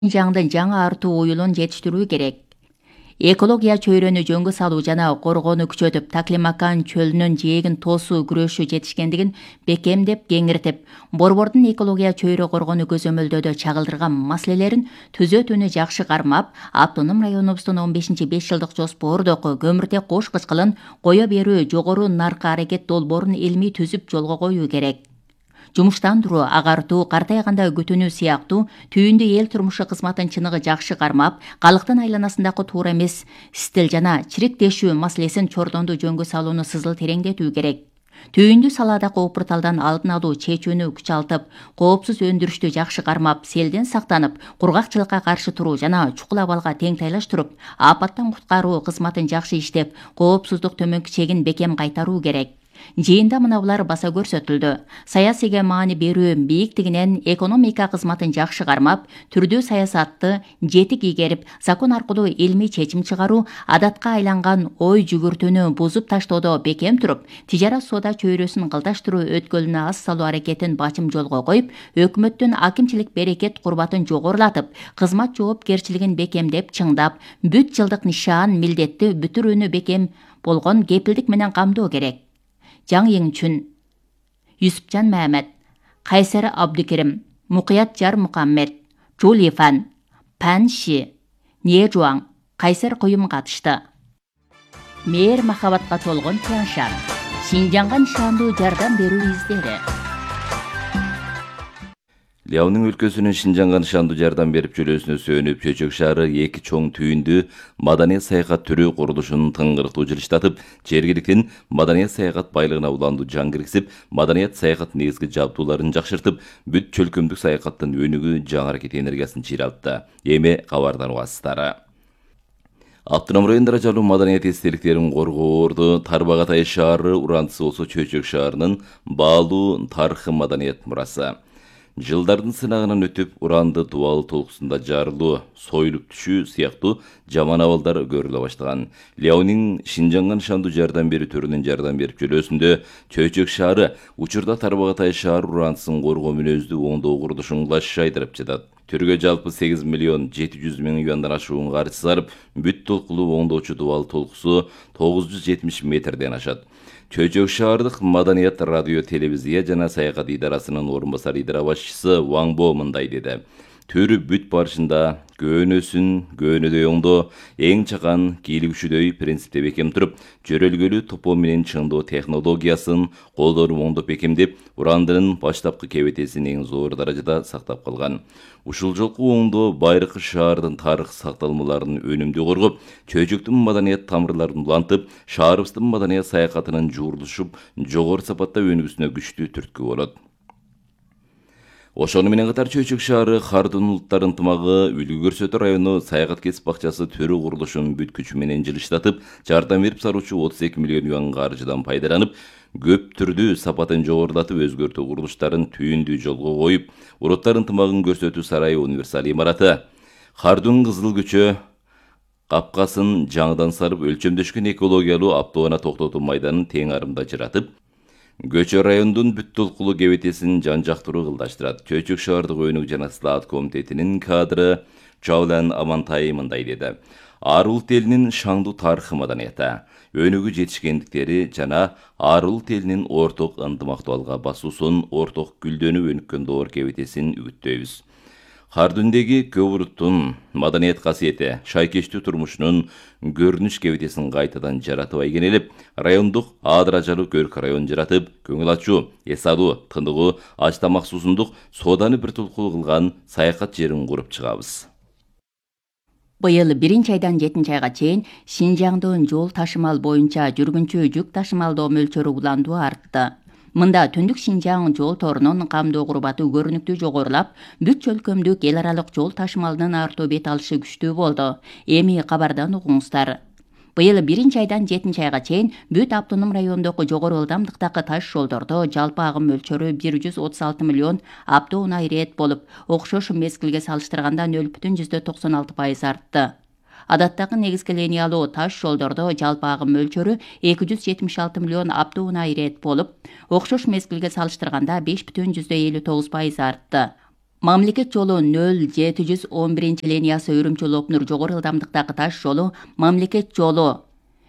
Жаңдын жаңа артуу уюлун жетиштирүү керек. Экология чөйрөнү жөнгө салуу жана коргоону күчөтүп, Таклимакан чөлүнүн жээгин тоосуу күрөшү жетишкендигин бекемдеп, кеңиртип, Борбордун экология чөйрө коргоону көзөмөлдөөдө чагылдырган маселелерин түзөтүүнү жакшы кармап, автоном районубуздун 15-5 жылдык жоспордогу көмүртек кош кычкылын кое берүү жогору наркы аракет долбоорун илмий түзүп жолго коюу керек. Жумуштандыруу, агартуу, картайганда күтүнүү сыяктуу түйүндү эл турмушу кызматын чыныгы жакшы кармап, калктын айланасындагы туура эмес стил жана чириктешүү маселесин чордонду жөнгө салууну сызыл тереңдетүү керек. Түйүндү салаадагы опурталдан алдын алуу чечүүнү күчалтып, коопсуз өндүрүштү жакшы кармап, селден сактанып, кургакчылыкка каршы туруу жана чукул абалга тең тайлаштырып, апаттан куткаруу кызматын жакшы иштеп, коопсуздук төмөнкү чегин бекем кайтаруу керек. Жыйында мына булар баса көрсөтүлдү. Саясийге маани берүү бийиктигинен экономика кызматын жакшы кармап, түрдүү саясатты жетик ийгерип, закон аркылуу илмий чечим чыгаруу, адатка айланган ой жүгүртүүнү бузуп таштоодо бекем туруп, тижарат соода чөйрөсүн кылдаштыруу өткөлүнө аз салуу аракетин бачым жолго коюп, өкмөттүн акимчилик берекет курбатын жогорулатып, кызмат жоопкерчилигин бекемдеп, чыңдап, бүт жылдык нишан милдетти бүтүрүүнү бекем болгон кепилдик менен камдоо керек. Жаң Еңчүн, Юсупжан Мәмәт, Кайсар Абдыкерим, Мукият Жар Мукаммед, Жулифан, Пан Ши, Нежуаң, Кайсар Куюм катышты. Мээр махабатка толгон Тяншан, Шинжаңга нишандуу жардам берүү издери. Ляонун өлкөсүнүн Шинжаңга нышандуу жардам берип жөлөөсүнө сүйөнүп, Чөчөк шаары эки чоң түйүндүү маданият саякат түрү курулушун тыңгырыктуу жылыштатып, жергиликтин маданият саякат байлыгына уландуу жан киргизип, маданият саякат негизги жабдууларын жакшыртып, бүт чөлкөмдүк саякаттын өнүгүү жаңы аракет энергиясын чыйралтты. Эми кабардан угасыздары. Автоном район даражалуу маданият эстеликтерин коргоо орду Тарбағатай шаары урандысы болсо Чөчөк шаарынын баалуу тарыхы маданият мурасы. Жылдардын сынагынан өтүп, уранды дубал толкусунда жарылуу, союлуп түшүү сыяктуу жаман абалдар көрүлө баштаган. Ляонин Шинжаңга нышандуу жардам берүү түрүнүн жардам берип жөлөөсүндө Чөчөк шаары учурда Тарбағатай шаар урандысын коргоо мүнөздүү оңдоо курулушун кылаш айдырып жатат. Түргө жалпы 8 миллион 700 миң юандан ашуун каржы сарып, бүт толкулуу оңдоочу дубал толкусу 970 метрден ашат. Чөчөк шаардык маданият радио телевизия жана саякат идарасынын орун басар идара башчысы Ваңбо мындай деди. Түрү бүт барышында көөнөдөй оңдоо, эң чакан кийлигүчүдөй принципте бекем туруп, жөрөлгөлүү топоо менен чыңдоо технологиясын колдонуп оңдоп бекемдеп, урандынын баштапкы кебетесин эң зор даражада сактап калган. Ушул жолку оңдоо Байыркы шаардын тарых сакталмаларын өнүмдүү коргоп, Чөчөктүн маданият тамырларын улантып, шаарыбыздын маданият саякатынын жуурулушуп, жогору сапатта өнүгүүсүнө күчтүү түрткү болот. Ошону менен катар Чөчөк шаары Хардын улуттар ынтымагы үлгү көрсөтүү району саякат кесип бакчасы төрү курулушун бүт күчү менен жылыштатып, жардам берип саруучу 32 миллион юан каржыдан пайдаланып, көп түрдүү сапатын жогорулатып өзгөртүү курулуштарын түйүндүү жолго коюп, улуттар ынтымагын көрсөтүү сарайы универсал имараты, Хардын кызыл көчө капкасын жаңыдан сарып өлчөмдөшкөн экологиялуу автоунаа токтотуу майданын тең арымда жыратып, көчө райондун бүт толкулуу кебетесин жан жактыруу кылдаштырат. Чөчөк шаардык өнүгүү жана слаат комитетинин кадры Чаулан Амантай мындай деди. Ар улут элинин шаңдуу тарыхы маданияты, өнүгүү жетишкендиктери жана ар улут элинин орток ынтымактуулукка басуусун, орток гүлдөнүп өнүккөн доор кебетесин үгүттөйбүз. Хардүндеги көп уруттун маданият касиети, шайкештүү турмушунун көрүнүш кебетесин кайтадан жаратып айгенелеп, райондук даражалуу көрк район жаратып, көңүл ачуу, эс алуу, тыныгуу, аш тамак суусундук, сооданы бир толкулуу кылган саякат жерин куруп чыгабыз. Быйыл 1-айдан 7-айга чейин Шинжаңдын жол ташымал боюнча жүргүнчү жүк ташымалдоо мөлчөрү уландуу артты. Мында түндүк Шинжаң жол торунун камдоо курбаты көрүнүктүү жогорулап, бүт чөлкөмдүк эл аралык жол ташымалынын артуу бет алышы күчтүү болду. Эми кабардан угуңуздар. Быйыл 1-айдан 7-айга чейин бүт автоном райондогу жогору ылдамдыктагы таш жолдордо жалпы агым мөлчөрү 136 миллион автоунаа ирет болуп, окшош мезгилге салыштырганда 0,96% артты. Адаттагы негизги линиялуу таш жолдордо жалпы агым мөлчөрү 276 миллион автоунаа ирет болуп, окшош мезгилге салыштырганда 5,59% артты. Мамлекет жолу 0711 линиясы Үрүмчү Лопнур жогору ылдамдыктагы таш жолу, мамлекет жолу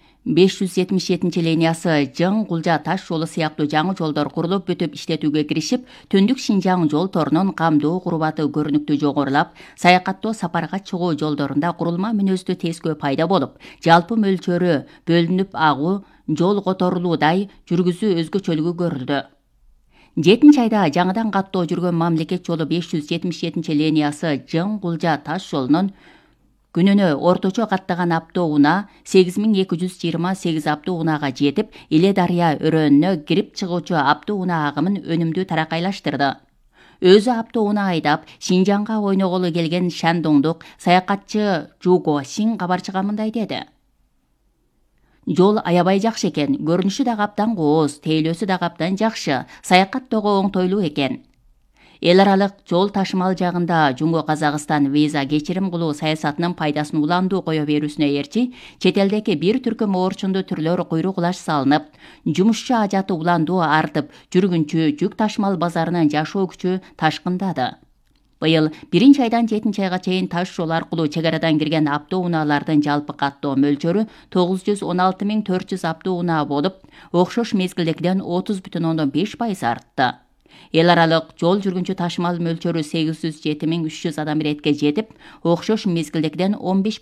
577 линиясы Жың Кулжа таш жолу сыяктуу жаңы жолдор курулуп бүтүп иштетүүгө киришип, Түндүк Шинжаң жол торунун камдоо курубаты көрүнүктүү жогорулап, саякаттоо сапарга чыгуу жолдорунда курулма мүнөздүү тескөө пайда болуп, жалпы мөлчөрү бөлүнүп агуу, жол которулуудай жүргүзүү өзгөчөлүгү көрүлдү. 7 айда жаңыдан каттоо жүргөн мамлекет жолу 577 линиясы Жың Кулжа таш жолунун күнүнө орточо каттаган аптоо унаа 8228 аптоо унаага жетип, Иле Дарыя өрөөнүнө кирип чыгуучу аптоо унаа агымын өнүмдүү таракайлаштырды. Өзү аптоо унаа айдап, Шинжаңга ойноголу келген Шандоңдук саякатчы Жуго Син кабарчыга мындай деди. Жол аябай жакшы экен, көрүнүшү да каптан кооз, тейлөөсү да каптан жакшы, саякаттоого оңтойлуу экен. Эл аралык жол ташымал жагында Жумго Казакстан виза кечирим кылуу саясатынын пайдасын уландуу кое берүүсүнө ээрчи, чет элдеги бир түркүм оорчунду түрлөр куйрук улаш салынып, жумушчу ажаты уландуу артып, жүргүнчү жүк ташымал базарынын жашоо күчү ташкындады. Быйыл 1 айдан 7 айга чейин таш жол аркылуу чек арадан кирген аптоо унаалардын жалпы каттоо мөлчөрү 916.400 аптоо унаа болуп, окшош мезгилдегиден 30,5% артты. Эл аралык жол жүргүнчү ташымал мөлчөрү 807.300 адам иретке жетип, окшош мезгилдегиден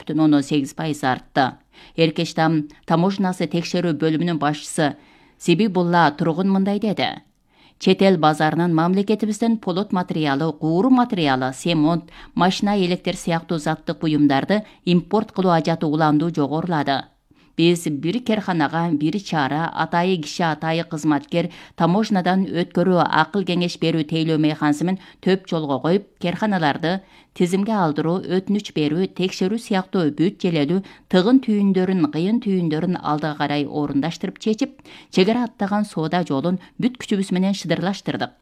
15,8% артты. Эркештам таможнасы текшерүү бөлүмүнүн башчысы Сибибулла Тургун мындай деди. Чет эл базарынын мамлекетибиздин полот материалы, кууру материалы, семонт, машина электр сыяктуу заттык буюмдарды импорт кылуу ажаты уландуу жогорулады. Биз бир керханага бир чара, атайы киши, атайы кызматкер, таможнадан өткөрүү, акыл кеңеш берүү тейлөө механизмин төп жолго коюп, керханаларды тизимге алдыруу, өтүнүч берүү, текшерүү сыяктуу бүт желелүү тыгын түйүндөрүн, кыйын түйүндөрүн алдыга карай орундаштырып чечип, чек ара аттаган соода жолун бүт күчүбүз менен шыдырлаштырдык.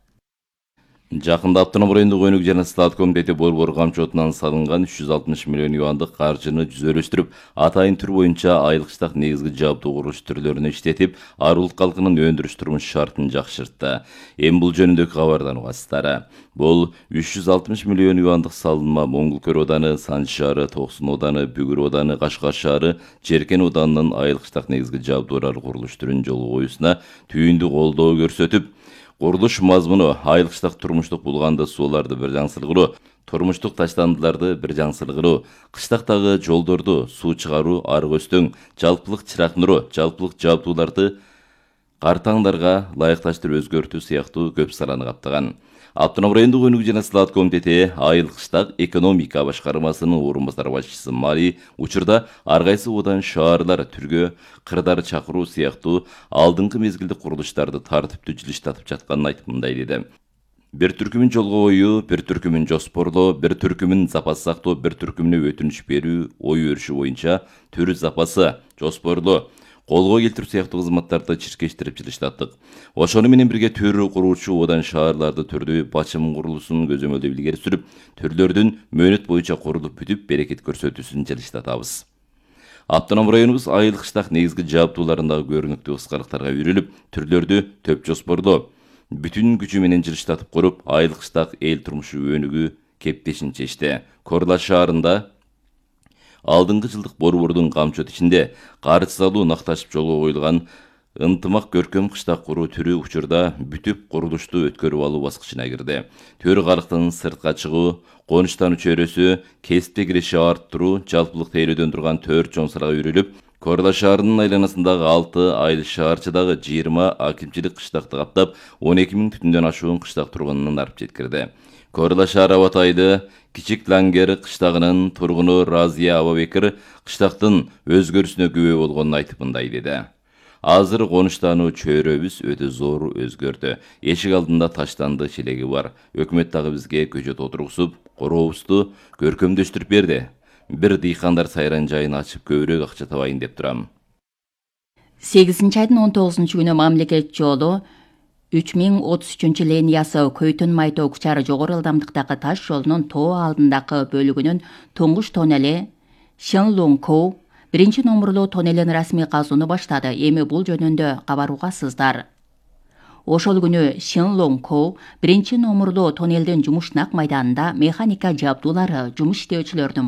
Жакында Автоном райондук өнүк жана стат комитети борбор камчотунан салынган 360 миллион юандык каржыны жүзөлөштүрүп, атайын түр боюнча айлык штат негизги жабдуу курулуш түрлөрүнө иштетип, арулук калкынын өндүрүш турмуш шартын жакшыртты. Эми бул жөнүндөгү кабардан угасыздар. Бул 360 миллион юандык салынма Моңгулкөр ооданы, Санчы шаары, Токсун ооданы, Бүгүр ооданы, Кашкар шаары, Жеркен оодарынын айлык штат негизги жабдуулар курулуш түрүн жолго коюусуна түйүндүү колдоо көрсөтүп, курулуш мазмуну айлык штат турмуштук булганды сууларды бир жаңсыргылоо, турмуштук таштандыларды бир жаңсыргылоо, кыштактагы жолдорду суу чыгаруу, арык өстөң, жалпылык чырак нуру, жалпылык жабдууларды картаңдарга ылайыкташтырып өзгөртүү сыяктуу көп саланы каптаган. Автоном райондук өнүк жана стат комитети айылык штат экономика башкармасынын орун басар башчысы Мари учурда ар кайсы одан шаарлар түргө кырдар чакыруу сыяктуу алдыңкы мезгилдик курулуштарды тартиптүү жылыштатып жатканын айтып мындай деди. Бир түркүмүн жолго коюу, бир түркүмүн жоспорлоо, бир түркүмүн запас сактоо, бир түркүмүнө өтүнүч берүү, ой өрүшү боюнча төр запасы, жоспорлоо, колго келтирүү сыяктуу кызматтарды чиркештирип жылыштаттык. Ошону менен бирге төрү куруучу одан шаарларды түрдүү бачым курулуусун көзөмөлдөп илгери сүрүп, түрлөрдүн мөөнөт боюнча курулуп бүтүп берекет көрсөтүүсүн жылыштатабыз. Автоном районубуз айылык штат негизги жабдууларындагы көрүнүктүү кыскалыктарга үйрүлүп, түрлөрдү төп жоспордоо, бүтүн күчү менен жылыштатып куруп, айылык штат эл турмушу өнүгүү кептешин чечти. Корла шаарында алдыңкы жылдык борбордун камчот ичинде карыз салуу накташып жолго коюлган ынтымак көркөм кыштак куруу түрү учурда бүтүп курулушту өткөрүп алуу баскычына кирди. Төр карыктын сыртка чыгуу, конуштануу чөйрөсү, кесипте кириши арттыруу, жалпылык тейлөөдөн турган 4 чоң салага үйрүлүп, Корла шаарынын айланасындагы 6 айыл шаарчыдагы 20 акимчилик кыштакты каптап, 12.000 түтүндөн ашуун кыштак тургунун арып жеткирди. Корла шаар Абатайды Кичик Лангер кыштагынын тургуну Разия Абабекир кыштактын өзгөрүшүнө күбө болгонун айтып мындай деди. Азыр конуштануу чөйрөбүз өтө зор өзгөрдү. Эшик алдында таштанды челеги бар. Өкмөт дагы бизге көчөт отургузуп, корообузду көркөмдөштүрүп берди. Бир дыйкандар сайран жайын ачып көбүрөөк акча табайын деп турам. 8 айдын 19 күнү мамлекет жолу 3033 линиясы Көйтүн Майтоо Кучары жогору ылдамдыктагы таш жолунун тоо алдындагы бөлүгүнүн туңгуч тоннели Шенлунгкоу 1 номерлуу тоннелин расмий казууну баштады. Эми бул жөнүндө кабар угасыздар. Ошол күнү Шенлонгко 1-номерлуу тоннелдин жумуштанак майданында механика жабдуулары жумуш иштөөчүлөрдүн